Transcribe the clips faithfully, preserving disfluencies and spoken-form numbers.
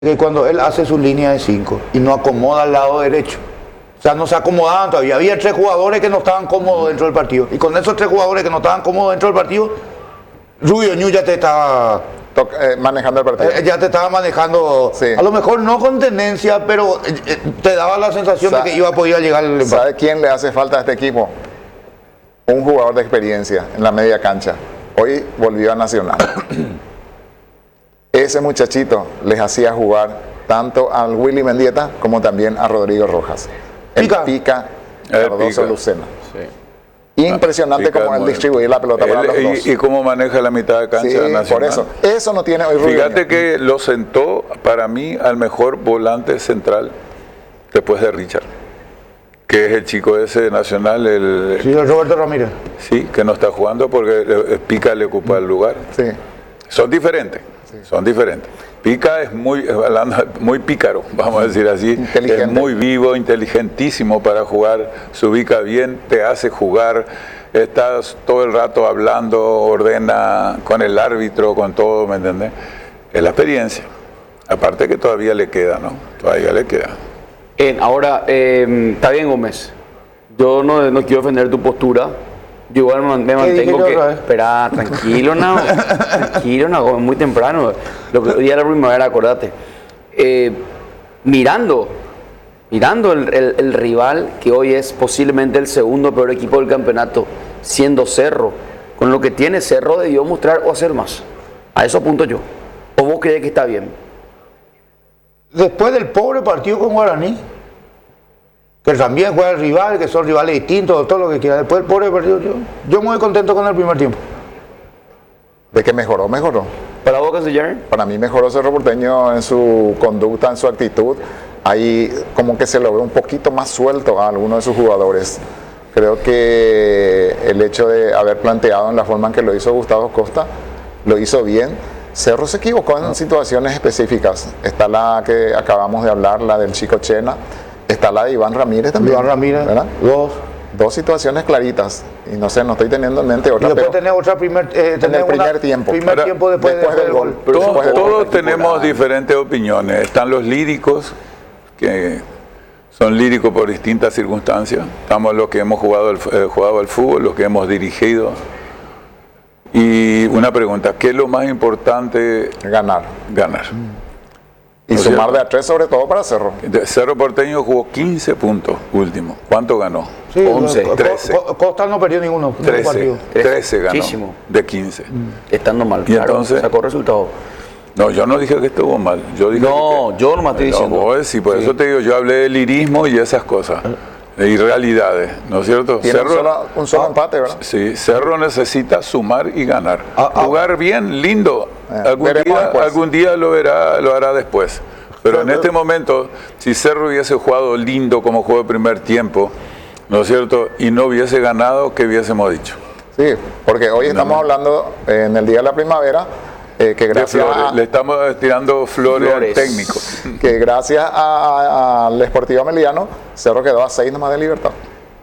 que cuando él hace su línea de cinco y no acomoda al lado derecho, o sea, no se acomodaban todavía. Había tres jugadores que no estaban cómodos dentro del partido. Y con esos tres jugadores que no estaban cómodos dentro del partido, Rubio Ñu ya te estaba eh, manejando el partido. Eh, ya te estaba manejando, sí. A lo mejor no con tendencia, pero eh, te daba la sensación de que iba a poder llegar el empate. ¿Sabe quién le hace falta a este equipo? Un jugador de experiencia en la media cancha. Hoy volvió a Nacional. Ese muchachito les hacía jugar tanto al Willy Mendieta como también a Rodrigo Rojas. El Pica, Pica Cardoso Lucena. Sí. Impresionante ah, como él distribuye la pelota él, para los y, dos. Y cómo maneja la mitad de cancha sí, Nacional. Por eso, eso no tiene hoy Rubio. Fíjate que lo sentó para mí al mejor volante central después de Richard, que es el chico ese de Nacional, el, sí, el Roberto Ramírez. Sí, que no está jugando porque Pica le ocupa el lugar. Sí. Son diferentes, sí. son diferentes. Pica es muy, muy pícaro, vamos a decir así. Es muy vivo, inteligentísimo para jugar, se ubica bien, te hace jugar, estás todo el rato hablando, ordena con el árbitro, con todo, ¿me entendés? Es la experiencia. Aparte que todavía le queda, ¿no? Todavía le queda. Eh, ahora, eh, está bien, Gómez. Yo no, no quiero defender tu postura. Yo igual me mantengo que... Espera, tranquilo, no. Tranquilo, no, muy temprano. Lo que día de la primavera, acordate. Eh, mirando, mirando el, el, el rival, que hoy es posiblemente el segundo peor equipo del campeonato, siendo Cerro, con lo que tiene Cerro debió mostrar o hacer más. A eso apunto yo. ¿O vos crees que está bien? Después del pobre partido con Guaraní, que también juega el rival, que son rivales distintos, todo lo que quiera. Después del pobre partido, yo, yo muy contento con el primer tiempo. ¿De que mejoró? Mejoró. ¿Para vos, Canciller? Para mí mejoró Cerro Porteño en su conducta, en su actitud. Ahí como que se lo ve un poquito más suelto a algunos de sus jugadores. Creo que el hecho de haber planteado en la forma en que lo hizo Gustavo Costa, lo hizo bien. Cerro se equivocó en situaciones específicas. Está la que acabamos de hablar, la del Chico Chena. Está la de Iván Ramírez también. Iván Ramírez, ¿verdad? Dos. Dos situaciones claritas. Y no sé, no estoy teniendo en mente otra. Y después tener otra primer, eh, en el primer tiempo. Primer Ahora, tiempo después, después de, del gol. Pero todos, después todos del tenemos gol. diferentes opiniones. Están los líricos, que son líricos por distintas circunstancias. Estamos los que hemos jugado, el, eh, jugado al fútbol, los que hemos dirigido. Y una pregunta, ¿qué es lo más importante? Ganar. Ganar. Y ¿No sumar cierto? de a tres sobre todo para Cerro. Cerro Porteño jugó quince puntos último. ¿Cuánto ganó? Sí, once. Co- trece. Co- Costa no perdió ninguno. trece. Partido. trece ganó. Muchísimo. De quince. Estando mal, ¿Y claro, entonces? sacó resultado. No, yo no dije que estuvo mal. Yo dije No, que, yo no me estoy no, diciendo. vos, sí, por Sí. eso te digo, yo hablé de lirismo y esas cosas. De irrealidades, ¿no es cierto? Tiene un solo, un solo ah, empate, ¿verdad? Sí, Cerro necesita sumar y ganar. Ah, ah. Jugar bien, lindo. Eh, algún, veremos día, después. algún día lo, verá, lo hará después. Pero en este momento, si Cerro hubiese jugado lindo como jugó el primer tiempo, ¿no es cierto? Y no hubiese ganado, ¿qué hubiésemos dicho? Sí, porque hoy estamos hablando eh, en el Día de la Primavera, eh, que De gracias flores. a, Le estamos tirando flores, Flores. al técnico. que gracias a- a- al Sportivo Meliano, Cerro quedó a seis nomás de Libertad.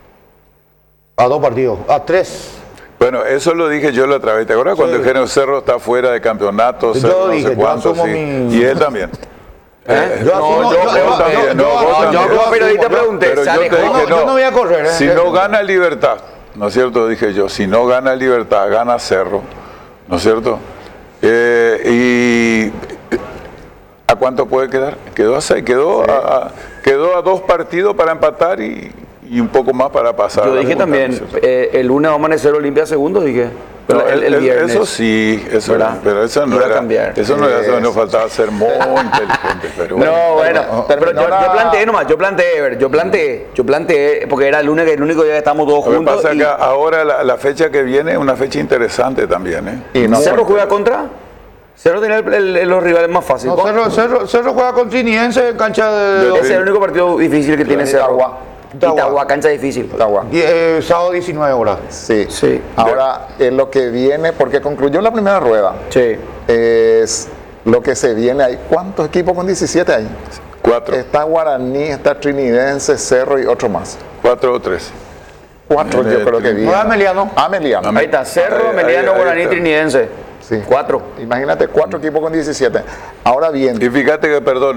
A dos partidos, a tres. Bueno, eso lo dije yo la otra vez. ¿Te acuerdas Sí. cuando dijeron Cerro está fuera de campeonato? Yo Cerro no dije, sé yo cuánto, asumo sí. mi- Y él también. ¿Eh? Yo asumo- no, yo- yo, yo- yo también, yo- no, yo- vos yo- también. yo- Yo periodista yo- pregunté, pero se yo te alejó. dije, No, yo no voy a correr. ¿eh? Si no gana Libertad, ¿no es cierto? Dije yo, si no gana Libertad, gana Cerro, ¿no es cierto? Eh, y ¿a cuánto puede quedar? Quedó a seis, quedó, Sí. a, a- quedó a dos partidos para empatar y, y un poco más para pasar. Yo a la dije punta, también, ¿no es cierto? eh, el lunes va a amanecer Olimpia segundo, dije. No, el, el el- viernes. Eso sí, eso, ¿verdad? pero eso no Iba a era, cambiar. eso no era, eso Eso. nos faltaba ser muy inteligente, pero bueno. No, bueno, no, pero yo, terminó la- yo planteé nomás, yo planteé, a ver, yo planteé, yo planteé, porque era el lunes, el único día que estamos todos Lo que juntos. pasa es y que ahora la, la fecha que viene es una fecha interesante también, ¿eh? Y no ¿Cerro fuerte. juega contra? Cerro tiene el- el- el- los rivales más fáciles. No, Cerro, Cerro, Cerro juega con Trinidense en cancha de... De- Ese es el único partido difícil que tiene Cerro. Itagua. Itagua. Itagua, cancha difícil. Itagua. Die- eh, sábado diecinueve horas. Sí. Sí. Ahora, en lo que viene, porque concluyó la primera rueda, Sí. es lo que se viene ahí. ¿Cuántos equipos con diecisiete hay? Cuatro, Está Guaraní, está Trinidense, Cerro y otro más. cuatro o tres. Cuatro Eh, yo creo que vi. No es Meliano. Ah, Meliano. Amén. Ahí está, Cerro, Ahí- Meliano, ahí- ahí Guaraní, está. Trinidense. Sí. Cuatro. Imagínate, cuatro equipos con diecisiete. Ahora bien. Y fíjate que, perdón,